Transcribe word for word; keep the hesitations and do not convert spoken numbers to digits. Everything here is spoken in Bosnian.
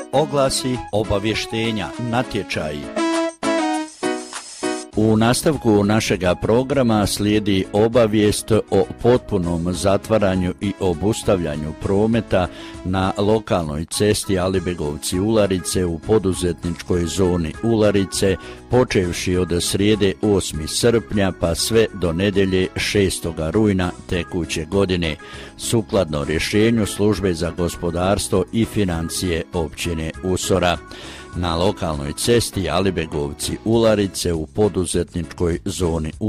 Oglasi, obavještenja, natječaji. U nastavku našega programa slijedi obavijest o potpunom zatvaranju i obustavljanju prometa na lokalnoj cesti Alibegovci-Ularice u poduzetničkoj zoni Ularice, počevši od srijede osmog srpnja pa sve do nedjelje šestog rujna tekuće godine, sukladno rješenju Službe za gospodarstvo i financije općine Usora. Na lokalnoj cesti Alibegovci-Ularice u poduzetničkoj zoni